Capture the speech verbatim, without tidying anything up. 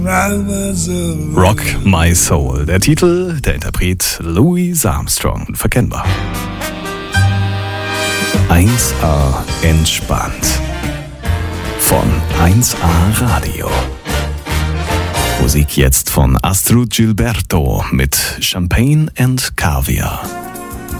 Rock My Soul, der Titel, der Interpret Louis Armstrong, unverkennbar. eins A entspannt von eins A Radio. Musik jetzt von Astrud Gilberto mit Champagne and Caviar.